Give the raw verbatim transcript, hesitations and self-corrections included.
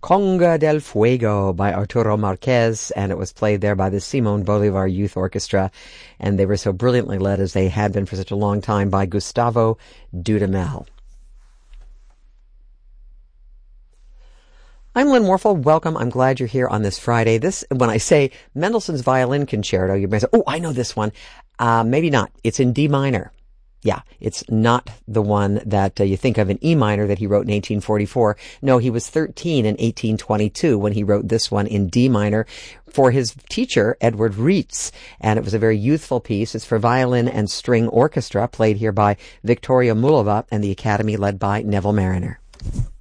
Conga del Fuego by Arturo Marquez, and it was played there by the Simon Bolivar Youth Orchestra, and they were so brilliantly led, as they had been for such a long time, by Gustavo Dudamel. I'm Lynn Warfel. Welcome. I'm glad you're here on this Friday. This, when I say Mendelssohn's Violin Concerto, you may say, oh, I know this one. Uh, maybe not. It's in D minor. Yeah, it's not the one that uh, you think of in E minor that he wrote in eighteen forty-four. No, he was thirteen in eighteen twenty-two when he wrote this one in D minor for his teacher, Edward Reitz. And it was a very youthful piece. It's for violin and string orchestra, played here by Victoria Mulova and the Academy led by Neville Mariner.